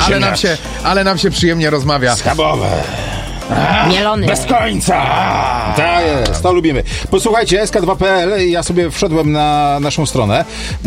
Ale nam się przyjemnie rozmawia. Schabowe. Mielony. Bez końca! Tak jest, to lubimy. Posłuchajcie, sk2.pl, ja sobie wszedłem na naszą stronę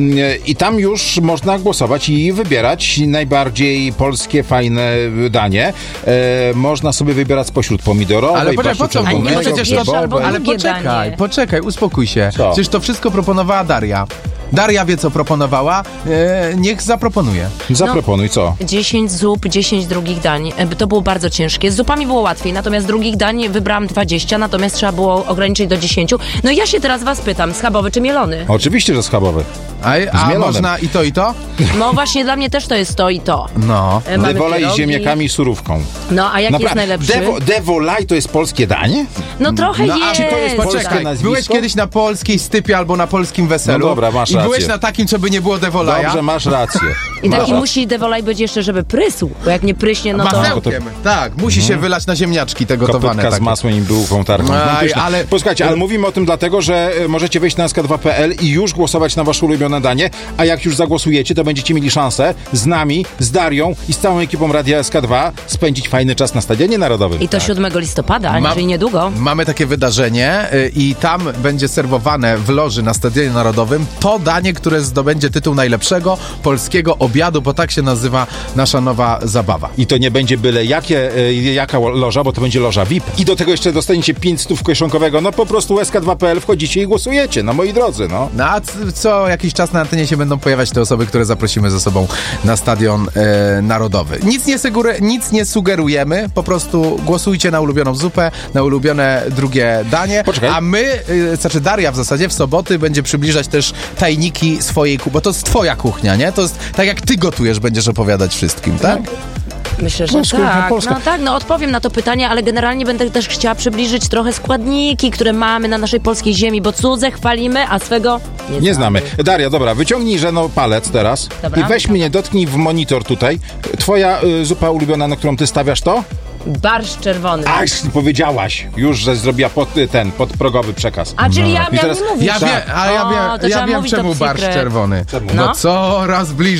i tam już można głosować i wybierać najbardziej polskie, fajne danie. Można sobie wybierać spośród pomidorowej, Ale poczekaj, po co? nie, Przecież pierwsze albo ale drugie danie. poczekaj, uspokój się. Co? Przecież to wszystko proponowała Daria. Daria wie, co proponowała. Niech zaproponuje. Zaproponuj, co? 10 zup, 10 drugich dań. To było bardzo ciężkie. Z zupami było łatwiej, natomiast drugich dań wybrałam 20, natomiast trzeba było ograniczyć do 10. No i ja się teraz was pytam, schabowy czy mielony? Oczywiście, że schabowy. A mielonem. można i to, i to? No właśnie dla mnie też to jest to i to. No. Mamy Devolaj z pierogi. ziemniakami i surówką. No, a jaki jest najlepszy? Devolaj to jest polskie danie? No trochę No, a jest. czy to jest polskie poczekaj, nazwisko? byłeś kiedyś na polskiej stypie albo na polskim weselu. No dobra, masz I rację. byłeś na takim, co by nie było Devolaja. Dobrze, masz rację. I taki musi devolaj być jeszcze, żeby prysł, bo jak nie pryśnie, no to... Masełkiem. Tak, musi się wylać na ziemniaczki te gotowane. Kopytka z takie. masłem i bułką tarką. Aj, ale- Posłuchajcie, ale mówimy o tym dlatego, że możecie wejść na sk2.pl i już głosować na wasze ulubione danie, a jak już zagłosujecie, to będziecie mieli szansę z nami, z Darią i z całą ekipą Radia SK2 spędzić fajny czas na Stadionie Narodowym. I to 7 listopada, Ma- czyli niedługo. Mamy takie wydarzenie i tam będzie serwowane w loży na Stadionie Narodowym to danie, które zdobędzie tytuł najlepszego polskiego obiadu, bo tak się nazywa nasza nowa zabawa. I to nie będzie byle jaka loża, bo to będzie loża VIP. I do tego jeszcze dostaniecie 500 kieszonkowego. No po prostu sk2.pl wchodzicie i głosujecie, no moi drodzy, no. No a co jakiś czas na antenie się będą pojawiać te osoby, które zaprosimy ze sobą na Stadion Narodowy. Nic nie sugerujemy, po prostu głosujcie na ulubioną zupę, na ulubione drugie danie, Poczekaj. a my, znaczy Daria w zasadzie w soboty będzie przybliżać też tajniki swojej kuchni, bo to jest twoja kuchnia, nie? To jest tak jak ty gotujesz, będziesz opowiadać wszystkim, tak? Myślę, że Polska, tak. Polska. No tak, no odpowiem na to pytanie, ale generalnie będę też chciała przybliżyć trochę składniki, które mamy na naszej polskiej ziemi, bo cudze chwalimy, a swego Nie znamy. Daria, dobra, wyciągnij palec teraz Dobra. i weź mnie, dotknij w monitor tutaj. Twoja zupa ulubiona, na którą ty stawiasz to? Barszcz czerwony. Ach, powiedziałaś już, że zrobiła podprogowy przekaz. A czyli ja I miałam teraz- nie mówić. Ja wiem, ale O, to ja trzeba wiem mówić czemu top barszcz secret. czerwony. Czemu? No No. coraz bliżej